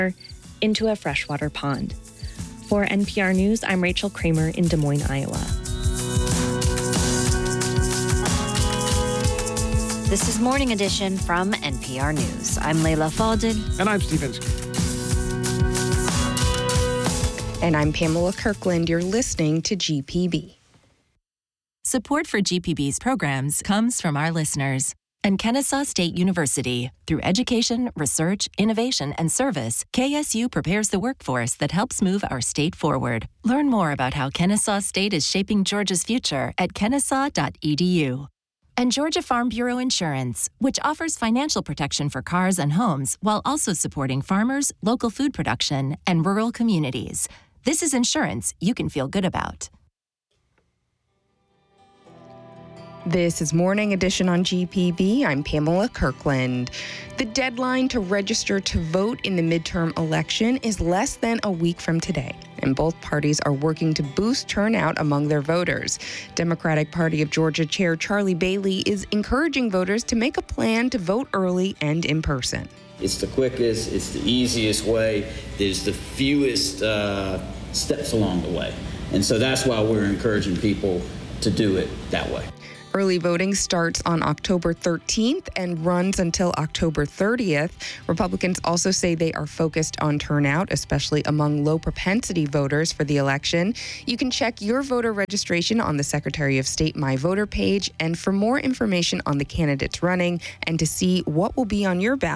into a freshwater pond. For NPR News, I'm Rachel Kramer in Des Moines, Iowa. This is Morning Edition from NPR News. I'm Leila Fadel. And I'm Steve Inskeep. And I'm Pamela Kirkland. You're listening to GPB. Support for GPB's programs comes from our listeners. And Kennesaw State University. Through education, research, innovation, and service, KSU prepares the workforce that helps move our state forward. Learn more about how Kennesaw State is shaping Georgia's future at kennesaw.edu. And Georgia Farm Bureau Insurance, which offers financial protection for cars and homes while also supporting farmers, local food production, and rural communities. This is insurance you can feel good about. This is Morning Edition on GPB. I'm Pamela Kirkland. The deadline to register to vote in the midterm election is less than a week from today, and both parties are working to boost turnout among their voters. Democratic Party of Georgia Chair Charlie Bailey is encouraging voters to make a plan to vote early and in person. It's the quickest, it's the easiest way, there's the fewest steps along the way. And so that's why we're encouraging people to do it that way. Early voting starts on October 13th and runs until October 30th. Republicans also say they are focused on turnout, especially among low-propensity voters for the election. You can check your voter registration on the Secretary of State My Voter page. And for more information on the candidates running and to see what will be on your ballot,